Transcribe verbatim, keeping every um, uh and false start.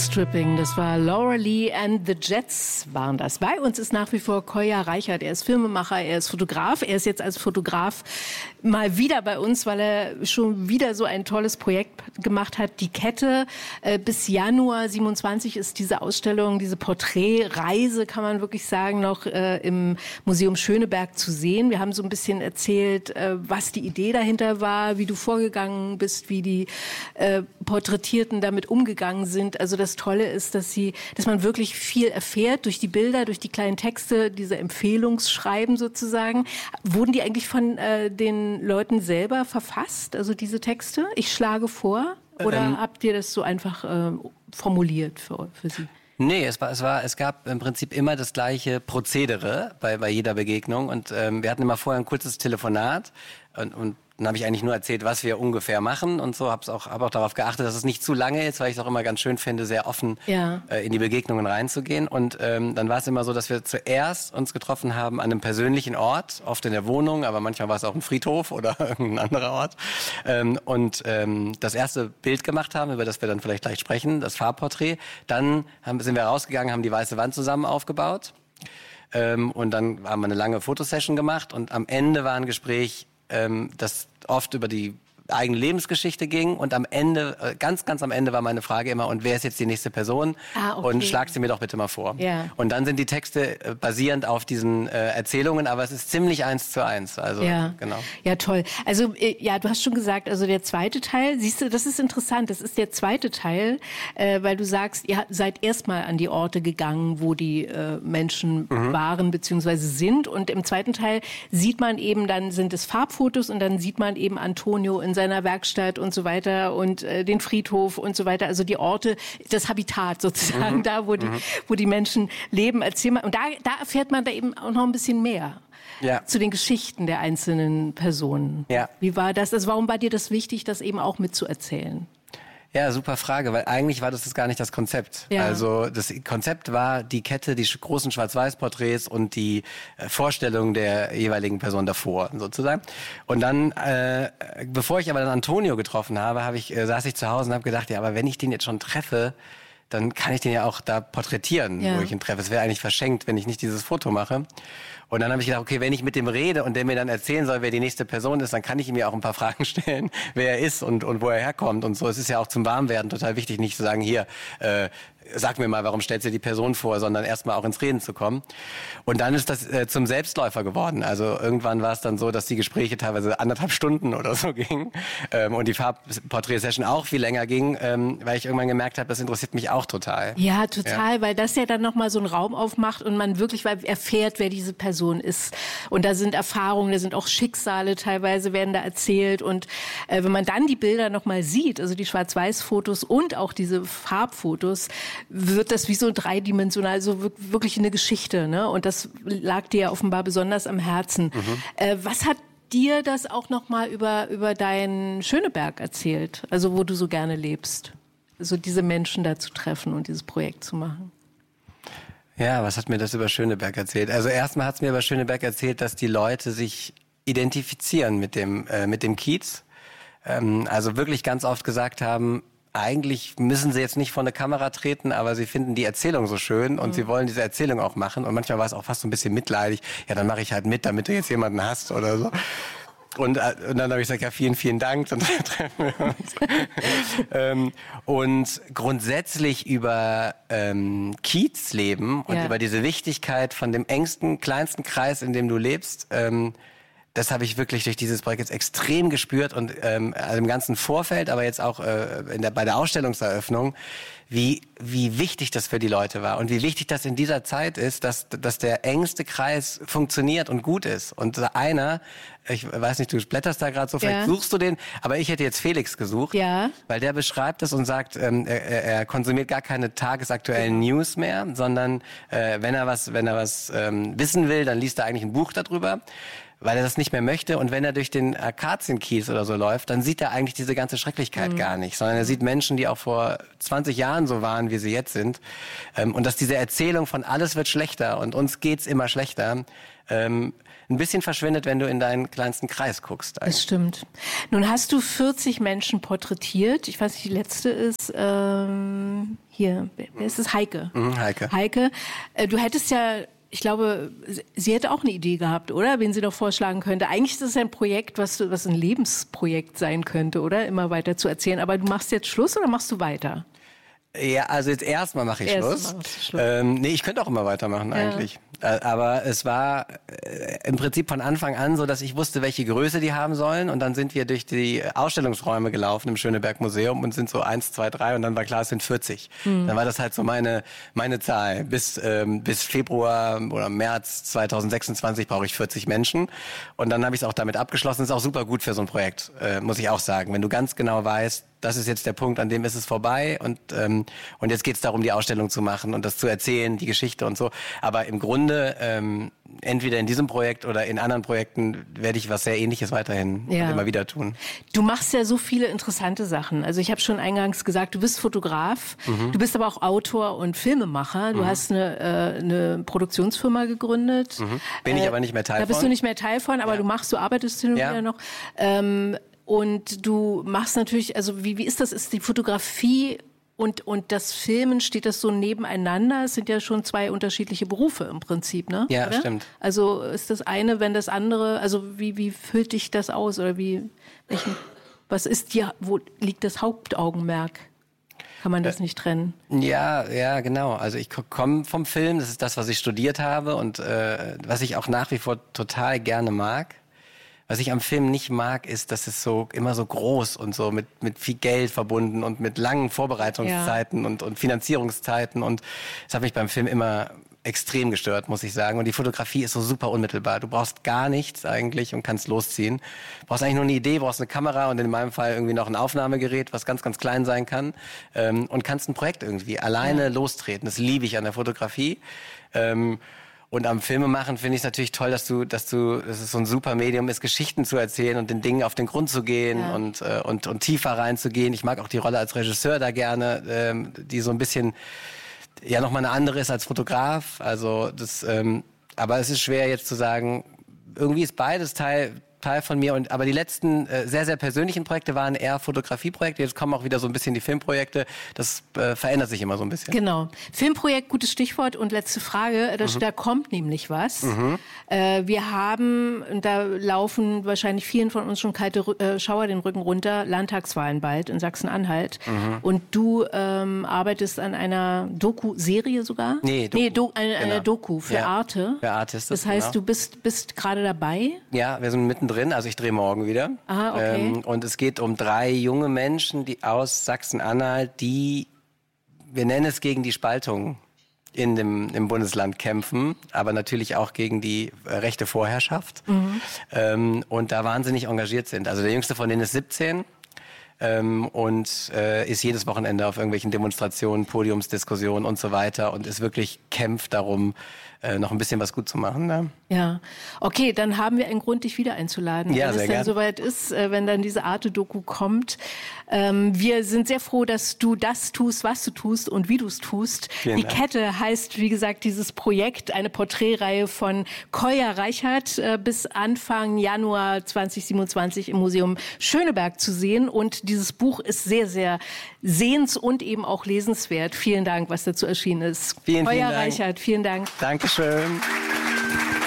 Stripping, das war Laura Lee and the Jets waren das. Bei uns ist nach wie vor Kolja Reichert. Er ist Filmemacher, er ist Fotograf. Er ist jetzt als Fotograf mal wieder bei uns, weil er schon wieder so ein tolles Projekt gemacht hat. Die Kette. Bis Januar siebenundzwanzig ist diese Ausstellung, diese Porträtreise, kann man wirklich sagen, noch im Museum Schöneberg zu sehen. Wir haben so ein bisschen erzählt, was die Idee dahinter war, wie du vorgegangen bist, wie die Porträtierten damit umgegangen sind. Also das Tolle ist, dass sie, dass man wirklich viel erfährt durch die Bilder, durch die kleinen Texte, diese Empfehlungsschreiben sozusagen. Wurden die eigentlich von äh, den Leuten selber verfasst, also diese Texte? Ich schlage vor. Oder ähm, habt ihr das so einfach äh, formuliert für, für sie? Nee, es war, es war, es gab im Prinzip immer das gleiche Prozedere bei, bei jeder Begegnung. Und ähm, wir hatten immer vorher ein kurzes Telefonat und, und dann habe ich eigentlich nur erzählt, was wir ungefähr machen und so. Habe auch, hab auch darauf geachtet, dass es nicht zu lange ist, weil ich es auch immer ganz schön finde, sehr offen ja. äh, in die Begegnungen reinzugehen. Und ähm, dann war es immer so, dass wir zuerst uns getroffen haben an einem persönlichen Ort, oft in der Wohnung, aber manchmal war es auch ein Friedhof oder irgendein anderer Ort. Ähm, und ähm, das erste Bild gemacht haben, über das wir dann vielleicht gleich sprechen, das Farbporträt. Dann haben, sind wir rausgegangen, haben die weiße Wand zusammen aufgebaut. Ähm, und dann haben wir eine lange Fotosession gemacht. Und am Ende war ein Gespräch, ähm, das oft über die eigene Lebensgeschichte ging und am Ende, ganz, ganz am Ende war meine Frage immer, und wer ist jetzt die nächste Person? Ah, okay. Und schlag sie mir doch bitte mal vor. Ja. Und dann sind die Texte äh, basierend auf diesen äh, Erzählungen, aber es ist ziemlich eins zu eins. Also, ja. genau. Ja, toll. Also, äh, ja, du hast schon gesagt, also der zweite Teil, siehst du, das ist interessant, das ist der zweite Teil, äh, weil du sagst, ihr seid erstmal an die Orte gegangen, wo die äh, Menschen mhm. waren bzw. sind, und im zweiten Teil sieht man eben, dann sind es Farbfotos und dann sieht man eben Antonio in seiner Werkstatt und so weiter und äh, den Friedhof und so weiter, also die Orte, das Habitat sozusagen, mhm. da wo die, mhm. wo die Menschen leben. Erzähl mal, und da, da erfährt man da eben auch noch ein bisschen mehr. Ja. Zu den Geschichten der einzelnen Personen. Ja. Wie war das? Also warum war dir das wichtig, das eben auch mitzuerzählen? Ja, super Frage, weil eigentlich war das, das gar nicht das Konzept. Ja. Also das Konzept war die Kette, die großen Schwarz-Weiß-Porträts und die äh, Vorstellung der jeweiligen Person davor sozusagen. Und dann, äh, bevor ich aber dann Antonio getroffen habe, hab ich, äh, saß ich zu Hause und habe gedacht, ja, aber wenn ich den jetzt schon treffe, dann kann ich den ja auch da porträtieren, ja. wo ich ihn treffe. Es wäre eigentlich verschenkt, wenn ich nicht dieses Foto mache. Und dann habe ich gedacht, okay, wenn ich mit dem rede und der mir dann erzählen soll, wer die nächste Person ist, dann kann ich ihm ja auch ein paar Fragen stellen, wer er ist und, und wo er herkommt und so. Es ist ja auch zum Warmwerden total wichtig, nicht zu sagen, hier, äh, sag mir mal, warum stellst du die Person vor, sondern erstmal auch ins Reden zu kommen. Und dann ist das äh, zum Selbstläufer geworden. Also irgendwann war es dann so, dass die Gespräche teilweise anderthalb Stunden oder so gingen ähm, und die Farbporträt-Session auch viel länger ging, ähm, weil ich irgendwann gemerkt habe, das interessiert mich auch total. Ja, total, ja. weil das ja dann nochmal so einen Raum aufmacht und man wirklich erfährt, wer diese Person ist. Und da sind Erfahrungen, da sind auch Schicksale teilweise, werden da erzählt. Und äh, wenn man dann die Bilder nochmal sieht, also die Schwarz-Weiß-Fotos und auch diese Farbfotos, wird das wie so dreidimensional, also wirklich eine Geschichte, ne? Und das lag dir ja offenbar besonders am Herzen. Mhm. Äh, was hat dir das auch nochmal über, über deinen Schöneberg erzählt, also wo du so gerne lebst? So diese Menschen da zu treffen und dieses Projekt zu machen? Ja, was hat mir das über Schöneberg erzählt? Also erstmal hat es mir über Schöneberg erzählt, dass die Leute sich identifizieren mit dem, äh, mit dem Kiez. Ähm, also wirklich ganz oft gesagt haben, eigentlich müssen sie jetzt nicht vor eine Kamera treten, aber sie finden die Erzählung so schön und mhm. sie wollen diese Erzählung auch machen. Und manchmal war es auch fast so ein bisschen mitleidig. Ja, dann mache ich halt mit, damit du jetzt jemanden hast oder so. Und, und dann habe ich gesagt, ja, vielen, vielen Dank, dann treffen wir uns. ähm, und grundsätzlich über ähm, Kiezleben und ja. über diese Wichtigkeit von dem engsten, kleinsten Kreis, in dem du lebst, ähm, das habe ich wirklich durch dieses Projekt jetzt extrem gespürt und ähm, also im ganzen Vorfeld, aber jetzt auch äh, in der, bei der Ausstellungseröffnung, wie wie wichtig das für die Leute war und wie wichtig das in dieser Zeit ist, dass dass der engste Kreis funktioniert und gut ist. Und einer, ich weiß nicht, du blätterst da gerade so, vielleicht ja. suchst du den, aber ich hätte jetzt Felix gesucht, ja. weil der beschreibt es und sagt, ähm, er, er konsumiert gar keine tagesaktuellen ja. News mehr, sondern äh, wenn er was wenn er was ähm, wissen will, dann liest er eigentlich ein Buch darüber. weil er das nicht mehr möchte. Und wenn er durch den Akazienkies oder so läuft, dann sieht er eigentlich diese ganze Schrecklichkeit mhm. gar nicht, sondern er sieht Menschen, die auch vor zwanzig Jahren so waren, wie sie jetzt sind. Ähm, und dass diese Erzählung von alles wird schlechter und uns geht's immer schlechter, ähm, ein bisschen verschwindet, wenn du in deinen kleinsten Kreis guckst. Eigentlich. Das stimmt. Nun hast du vierzig Menschen porträtiert. Ich weiß nicht, die letzte ist ähm, hier, wer ist es? Heike. Mhm, Heike. Heike, äh, du hättest ja... Ich glaube, sie hätte auch eine Idee gehabt, oder? Wen sie doch vorschlagen könnte. Eigentlich ist es ein Projekt, was, was ein Lebensprojekt sein könnte, oder? Immer weiter zu erzählen. Aber du machst jetzt Schluss oder machst du weiter? Ja, also jetzt erstmal mache ich Erst Schluss. Schluss. Ähm, nee, ich könnte auch immer weitermachen eigentlich. Ja. Aber es war äh, im Prinzip von Anfang an so, dass ich wusste, welche Größe die haben sollen. Und dann sind wir durch die Ausstellungsräume gelaufen im Schöneberg Museum und sind so eins, zwei, drei und dann war klar, es sind vierzig. Mhm. Dann war das halt so meine meine Zahl. Bis ähm, bis Februar oder März zweitausendsechsundzwanzig brauche ich vierzig Menschen. Und dann habe ich es auch damit abgeschlossen. Ist auch super gut für so ein Projekt, äh, muss ich auch sagen. Wenn du ganz genau weißt, das ist jetzt der Punkt, an dem ist es vorbei und ähm, und jetzt geht es darum, die Ausstellung zu machen und das zu erzählen, die Geschichte und so. Aber im Grunde, ähm, entweder in diesem Projekt oder in anderen Projekten, werde ich was sehr Ähnliches weiterhin ja. immer wieder tun. Du machst ja so viele interessante Sachen. Also ich habe schon eingangs gesagt, du bist Fotograf, mhm. du bist aber auch Autor und Filmemacher. Du mhm. hast eine, äh, eine Produktionsfirma gegründet. Mhm. Bin ich äh, aber nicht mehr Teil von. Da bist du nicht mehr Teil von, aber ja. du machst, du arbeitest hin und ja. wieder noch. Ähm, Und du machst natürlich, also wie, wie ist das? Ist die Fotografie und, und das Filmen, steht das so nebeneinander? Es sind ja schon zwei unterschiedliche Berufe im Prinzip, ne? Ja, oder? Stimmt. Also ist das eine, wenn das andere, also wie, wie füllt dich das aus? Oder wie, welchen, was ist dir, wo liegt das Hauptaugenmerk? Kann man das nicht trennen? Ja, ja, genau. Also ich komme vom Film, das ist das, was ich studiert habe und äh, was ich auch nach wie vor total gerne mag. Was ich am Film nicht mag, ist, dass es so immer so groß und so mit mit viel Geld verbunden und mit langen Vorbereitungszeiten ja. und und Finanzierungszeiten und das hat mich beim Film immer extrem gestört, muss ich sagen. Und die Fotografie ist so super unmittelbar. Du brauchst gar nichts eigentlich und kannst losziehen. Du brauchst eigentlich nur eine Idee, brauchst eine Kamera und in meinem Fall irgendwie noch ein Aufnahmegerät, was ganz, ganz klein sein kann ähm, und kannst ein Projekt irgendwie alleine ja. lostreten. Das liebe ich an der Fotografie. Ähm, Und am Filmemachen finde ich es natürlich toll, dass du, dass du, dass es so ein super Medium ist, Geschichten zu erzählen und den Dingen auf den Grund zu gehen ja. und, äh, und, und tiefer reinzugehen. Ich mag auch die Rolle als Regisseur da gerne, ähm, die so ein bisschen, ja, nochmal eine andere ist als Fotograf. Also das, ähm, aber es ist schwer jetzt zu sagen, irgendwie ist beides Teil, Teil von mir. Und aber die letzten äh, sehr, sehr persönlichen Projekte waren eher Fotografieprojekte. Jetzt kommen auch wieder so ein bisschen die Filmprojekte. Das äh, verändert sich immer so ein bisschen. Genau. Filmprojekt, gutes Stichwort. Und letzte Frage, da, mhm. da kommt nämlich was. Mhm. Äh, wir haben, da laufen wahrscheinlich vielen von uns schon kalte äh, Schauer den Rücken runter, Landtagswahlen bald in Sachsen-Anhalt. Mhm. Und du ähm, arbeitest an einer Doku-Serie sogar? Nee, Doku. Nee, do, eine, genau. eine Doku für ja. Arte. Für Arte ist das, das heißt, genau. du bist, bist gerade dabei? Ja, wir sind mitten drin, also ich drehe morgen wieder. Aha, okay. Ähm, und es geht um drei junge Menschen, die aus Sachsen-Anhalt, die, wir nennen es gegen die Spaltung in dem im Bundesland kämpfen, aber natürlich auch gegen die äh, rechte Vorherrschaft. Mhm. Ähm, und da wahnsinnig engagiert sind. Also der jüngste von denen ist siebzehn. Ähm, und äh, ist jedes Wochenende auf irgendwelchen Demonstrationen, Podiumsdiskussionen und so weiter und ist wirklich kämpft darum, äh, noch ein bisschen was gut zu machen. Ne? Ja, okay, dann haben wir einen Grund, dich wieder einzuladen, ja, wenn sehr es dann gern. soweit ist, äh, wenn dann diese Arte-Doku kommt. Ähm, wir sind sehr froh, dass du das tust, was du tust und wie du es tust. Vielen Die Dank. Kette heißt, wie gesagt, dieses Projekt, eine Porträtreihe von Koya Reichert äh, bis Anfang Januar zweitausendsiebenundzwanzig im Museum Schöneberg zu sehen. Und dieses Buch ist sehr, sehr sehens- und eben auch lesenswert. Vielen Dank, was dazu erschienen ist. Vielen, Koya vielen Dank. Reichert, vielen Dank. Dankeschön.